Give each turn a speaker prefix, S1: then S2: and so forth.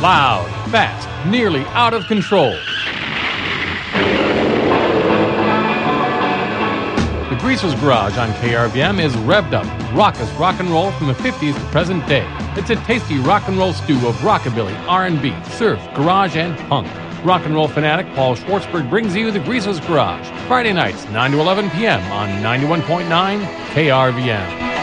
S1: Loud, fast, nearly out of control. The Greaser's Garage on KRVM is revved up, raucous rock and roll from the 50s to present day. It's a tasty rock and roll stew of rockabilly, R&B, surf, garage, and punk. Rock and roll fanatic Paul Schwartzberg brings you The Greaser's Garage, Friday nights, 9 to 11 p.m. on 91.9 KRVM.